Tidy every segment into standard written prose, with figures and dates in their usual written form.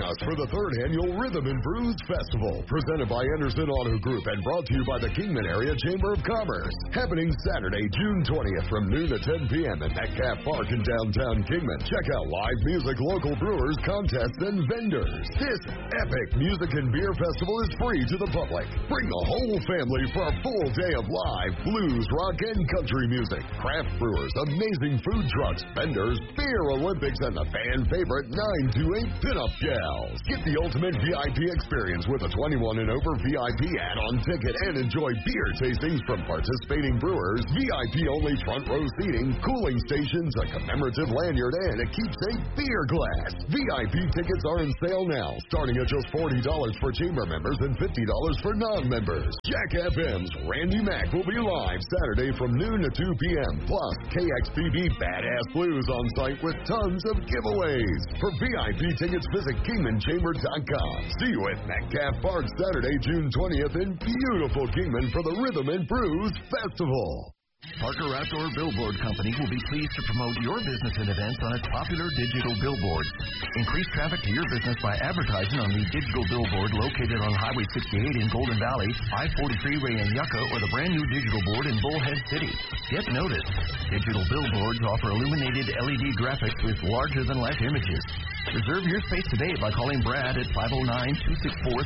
us for the 3rd Annual Rhythm and Brews Festival, presented by Anderson Auto Group and brought to you by the Kingman Area Chamber of Commerce. Happening Saturday, June 20th from noon to 10 p.m. at Metcalf Park in downtown Kingman. Check out live music, local brewers, contests, and vendors. This epic music and beer festival is free to the public. Bring the whole family for a full day of live blues, rock, and country music. Craft brewers, amazing food trucks, vendors, beer Olympics, and the fan favorite 928 pinup gals. Get the ultimate VIP experience with a 21 and over VIP add-on ticket and enjoy beer tastings from participating brewers, VIP only front row seating, cooling stations, a commemorative lanyard, and a keepsake beer glass. VIP tickets are in sale now, starting at just $40 for chamber members and $50 for non-members. Jack FM's Randy Mack will be live Saturday from noon to 2 p.m. Plus KXPB Badass Blues on site with tons of giveaways. For VIP tickets, visit KingmanChamber.com. See you at Metcalf Park Saturday, June 20th in beautiful Kingman for the Rhythm and Brews Festival. Parker Outdoor Billboard Company will be pleased to promote your business and events on its popular digital billboard. Increase traffic to your business by advertising on the digital billboard located on Highway 68 in Golden Valley, I-40 freeway in Yucca, or the brand new digital board in Bullhead City. Get noticed. Digital billboards offer illuminated LED graphics with larger-than-life images. Reserve your space today by calling Brad at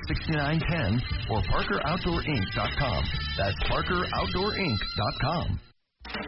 509-264-6910 or ParkerOutdoorInc.com. That's ParkerOutdoorInc.com.